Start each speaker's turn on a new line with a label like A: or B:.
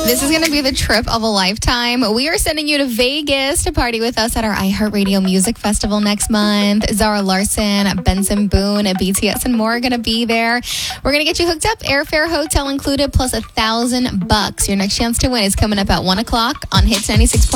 A: This is going to be the trip of a lifetime. We are sending you to Vegas to party with us at our iHeartRadio Music Festival next month. Zara Larson, Benson Boone, BTS, and more are going to be there. We're going to get you hooked up, airfare, hotel included, plus $1,000. Your next chance to win is coming up at 1 o'clock on Hits 96.